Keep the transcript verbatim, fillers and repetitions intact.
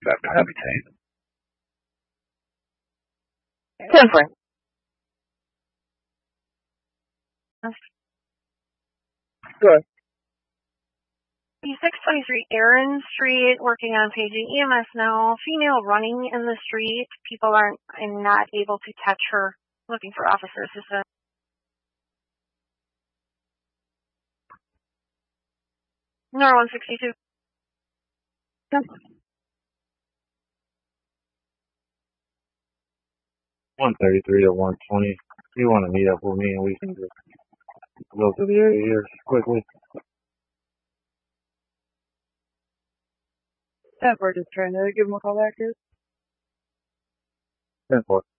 After Habitat. ten four. Good. six twenty-three Aaron Street, working on paging E M S now. Female running in the street. People aren't, I'm not able to catch her. Looking for officer assistant. Number one sixty-two. one thirty-three to one twenty. You want to meet up with me and we can just go through the area here quickly. That we're just trying to give him a call back here. ten four.